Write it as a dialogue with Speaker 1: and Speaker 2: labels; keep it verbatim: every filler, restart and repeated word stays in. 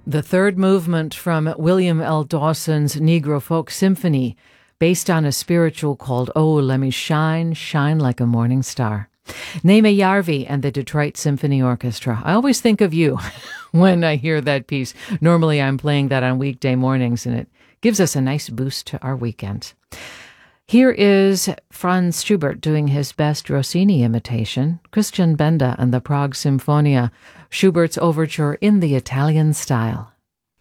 Speaker 1: The third movement from William L. Dawson's Negro Folk Symphony, based on a spiritual called Oh, Let Me Shine, Shine Like a Morning Star. Naima Yarvi and the Detroit Symphony Orchestra. I always think of you when I hear that piece. Normally I'm playing that on weekday mornings, and it gives us a nice boost to our weekend. Here is Franz Schubert doing his best Rossini imitation, Christian Benda and the Prague Symphonia, Schubert's overture in the Italian style.